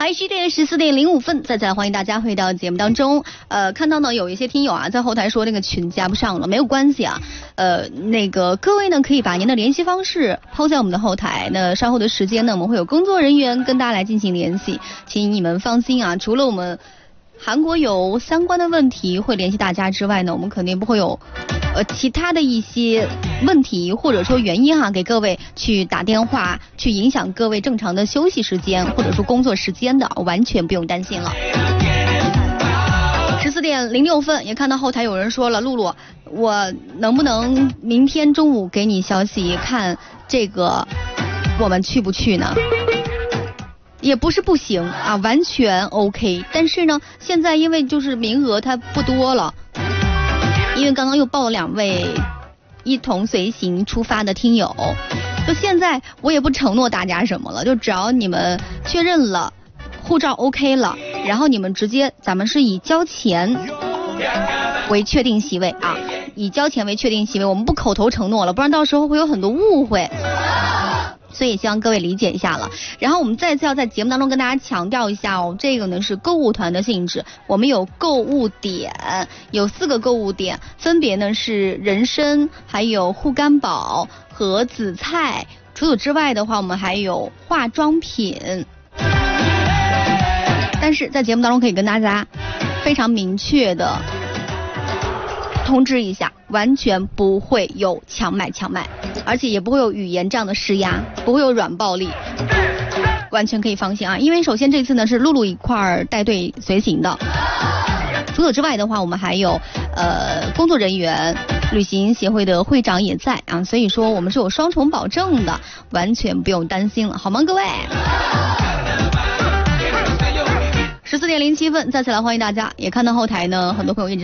来时间14:05，再次来欢迎大家回到节目当中。看到呢有一些听友啊在后台说那个群加不上了，没有关系啊。那个各位呢可以把您的联系方式抛在我们的后台，那稍后的时间呢我们会有工作人员跟大家来进行联系，请你们放心啊。除了我们韩国有相关的问题会联系大家之外呢，我们肯定不会有其他的一些问题或者说原因给各位去打电话去影响各位正常的休息时间或者说工作时间的，完全不用担心了。14:06，也看到后台有人说了，露露，我能不能明天中午给你消息，看这个我们去不去呢？也不是不行啊，完全 OK。但是呢，现在因为就是名额它不多了，因为刚刚又报了2位一同随行出发的听友，就现在我也不承诺大家什么了，就只要你们确认了护照 OK 了，然后你们直接咱们是以交钱为确定席位啊，以交钱为确定席位，我们不口头承诺了，不然到时候会有很多误会。所以希望各位理解一下了。然后我们再次要在节目当中跟大家强调一下哦，这个呢是购物团的性质，我们有购物点，有4个购物点，分别呢是人参、还有护肝宝和紫菜。除此之外的话，我们还有化妆品。但是在节目当中可以跟大家非常明确的通知一下，完全不会有强买，而且也不会有语言这样的施压，不会有软暴力，完全可以放心啊。因为首先这次呢是露露一块儿带队随行的，除此之外的话，我们还有工作人员、旅行协会的会长也在啊，所以说我们是有双重保证的，完全不用担心了，好吗，各位？14:07，再次来欢迎大家，也看到后台呢，很多朋友一直